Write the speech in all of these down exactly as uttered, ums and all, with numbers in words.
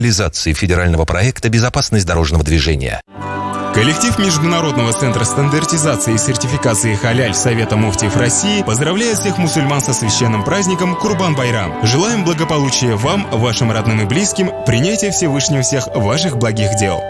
реализации федерального проекта «Безопасность дорожного движения». Коллектив Международного центра стандартизации и сертификации «Халяль» Совета муфтиев России поздравляет всех мусульман со священным праздником Курбан-Байрам. Желаем благополучия вам, вашим родным и близким, принятия Всевышнего всех ваших благих дел.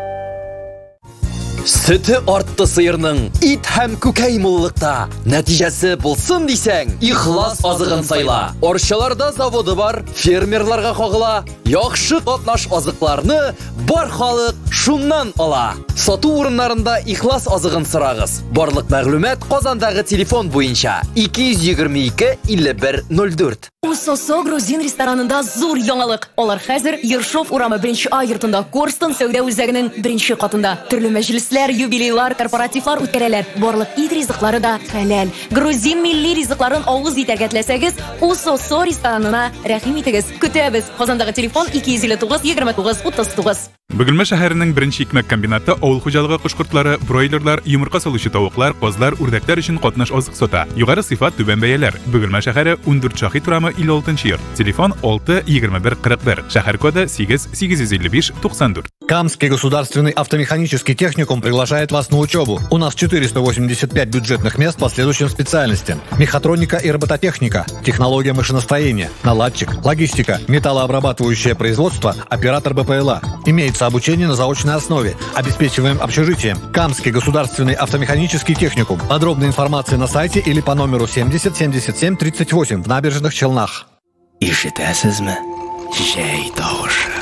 Sütü artты сыерның ит һәм күкәй муллыкта. Нәтиҗәсе булсын дисәң, ихлас азыгын сайла. Арчаларда заводы бар, фермерларга кагыла. Яхшы катнаш азыкларны бар халык шуннан ала. Сату урыннарында ихлас азыгын сорагыз. Барлык мәгълүмат Казандагы телефон буенча ике йөз егерме ике илле бер ноль дүрт. Усосо грузин ресторанында зур яңалык. Алар хәзер Ершов урамы беренче А йортында Корстон сәүдә үзәгенең беренче катында. Төрле мәҗлесләр, юбилейлар, корпоративлар үткәрәләр. Барлык ит ризыклары да хәләл. Грузин милли ризыкларын авыз итәргә теләсәгез, Усосо ресторанына рәхим итегез. Көтәбез. Казандагы телефон ике йөз илле тугыз егерме тугыз утыз тугыз. Бөгелмә шәһәренең беренче икмәк комбинаты авыл хуҗалыгы кошкортлары, бройлерлар, йомырка салучы тавыклар, козлар, үрдәкләр өчен катнаш азык сата. Югары сыйфат, түбән бәяләр. Бөгелмә шәһәре ундүрт Шаһит урамы илле алтынчы йорт. Телефон алты егерме бер кырык бер. Шәһәр коды сигез сигез йөз илле биш туксан дүрт. Камский государственный автомеханический техникум приглашает вас на учебу. У нас четыреста восемьдесят пять бюджетных мест по следующим специальностям: мехатроника и робототехника, технология машиностроения, наладчик, логистика, металлообрабатывающее производство, оператор Б П Л А. Имеется обучение на заочной основе. Обеспечиваем общежитием. Камский государственный автомеханический техникум. Подробная информация на сайте или по номеру семьдесят семьдесят семь тридцать восемь в Набережных Челнах. Ишетәсезме? Җәй тавышы.